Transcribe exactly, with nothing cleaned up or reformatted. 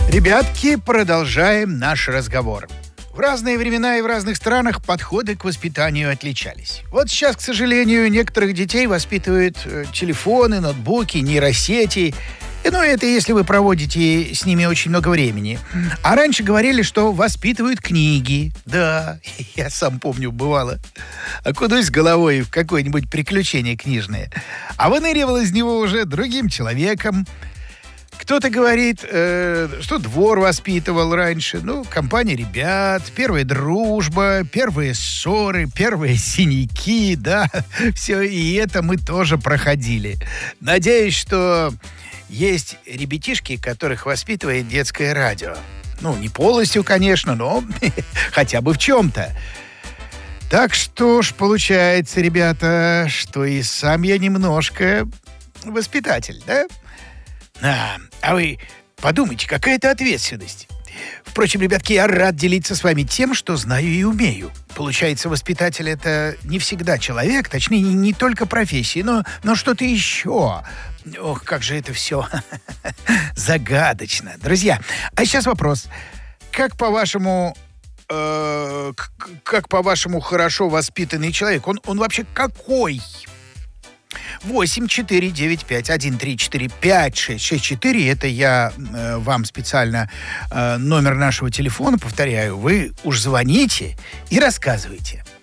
Ребятки, продолжаем наш разговор. В разные времена и в разных странах подходы к воспитанию отличались. Вот сейчас, к сожалению, некоторых детей воспитывают э, телефоны, ноутбуки, нейросети. И, ну, это если вы проводите с ними очень много времени. А раньше говорили, что воспитывают книги. Да, я сам помню, бывало. Окунусь головой в какое-нибудь приключение книжное. А выныривал из него уже другим человеком. Кто-то говорит, э, что двор воспитывал раньше. Ну, компания ребят, первая дружба, первые ссоры, первые синяки, да. Все и это мы тоже проходили. Надеюсь, что есть ребятишки, которых воспитывает детское радио. Ну, не полностью, конечно, но хотя бы в чем-то. Так что ж, получается, ребята, что и сам я немножко воспитатель, да? А, а вы подумайте, какая это ответственность. Впрочем, ребятки, я рад делиться с вами тем, что знаю и умею. Получается, воспитатель — это не всегда человек, точнее, не, не только профессия, но, но что-то еще. Ох, как же это все загадочно. Друзья, а сейчас вопрос. Как, по-вашему, э, как, по-вашему, хорошо воспитанный человек? Он, он вообще какой? восемь четыре девять пять один три четыре пять шесть шесть четыре. Это я э, вам специально э, номер нашего телефона повторяю. Вы уж звоните и рассказывайте.